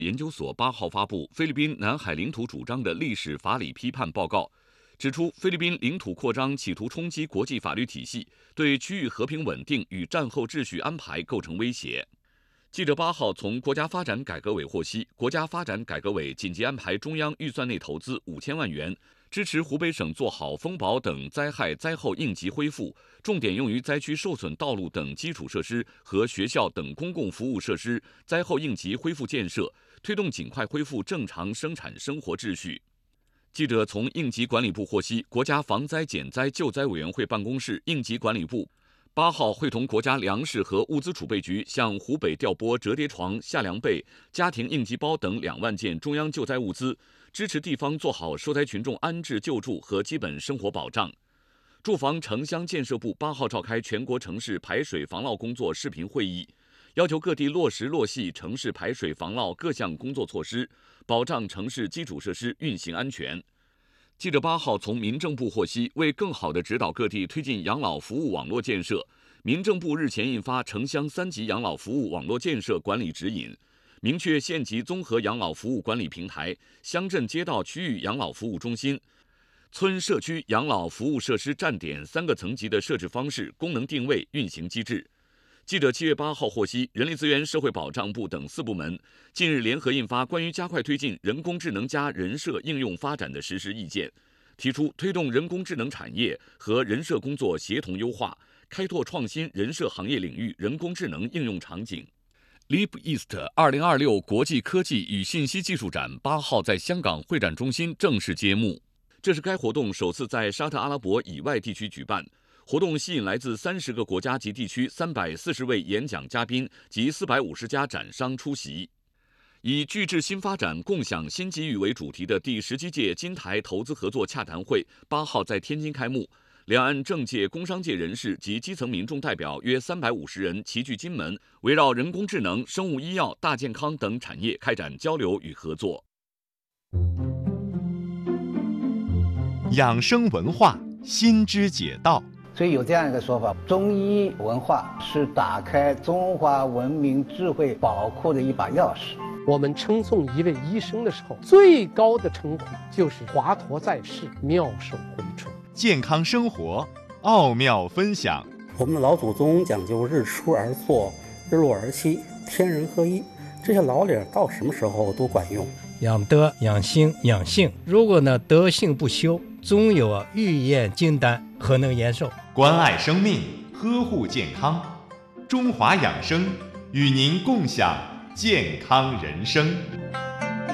研究所8号发布菲律宾南海领土主张的历史法理批判报告，指出菲律宾领土扩张企图冲击国际法律体系，对区域和平稳定与战后秩序安排构成威胁。记者8号从国家发展改革委获悉，国家发展改革委紧急安排中央预算内投资5000万元，支持湖北省做好风雹等灾害灾后应急恢复，重点用于灾区受损道路等基础设施和学校等公共服务设施灾后应急恢复建设，推动尽快恢复正常生产生活秩序。记者从应急管理部获悉，国家防灾减灾救灾委员会办公室应急管理部8号会同国家粮食和物资储备局向湖北调拨折叠床、夏凉被、家庭应急包等2万件中央救灾物资，支持地方做好受灾群众安置救助和基本生活保障。住房城乡建设部8号召开全国城市排水防涝工作视频会议，要求各地落实落细城市排水防涝各项工作措施，保障城市基础设施运行安全。记者8号从民政部获悉，为更好地指导各地推进养老服务网络建设，民政部日前印发城乡3级养老服务网络建设管理指引，明确县级综合养老服务管理平台、乡镇街道区域养老服务中心、村社区养老服务设施站点3个层级的设置方式、功能定位、运行机制。记者7月8号获悉，人力资源社会保障部等4部门近日联合印发关于加快推进人工智能加人社应用发展的实施意见，提出推动人工智能产业和人社工作协同优化，开拓创新人社行业领域人工智能应用场景。Leap East 2026国际科技与信息技术展8号在香港会展中心正式揭幕，这是该活动首次在沙特阿拉伯以外地区举办。活动吸引来自30个国家及地区340位演讲嘉宾及450家展商出席。以巨智新发展共享新机遇为主题的第17届金台投资合作洽谈会8号在天津开幕，两岸政界、工商界人士及基层民众代表约350人齐聚金门，围绕人工智能、生物医药、大健康等产业开展交流与合作。 养生文化，心知解道。 所以有这样一个说法，中医文化是打开中华文明智慧宝库的一把钥匙。 我们称颂一位医生的时候，最高的称呼就是华佗在世，妙手回春。 健康生活，奥妙分享。 我们的老祖宗讲究日出而作，日落而息，天人合一，这些老理到什么时候都管用。 养德、养心、养性，如果呢德性不修，终有欲验金丹，何能延寿？ 关爱生命，呵护健康，中华养生与您共享健康人生。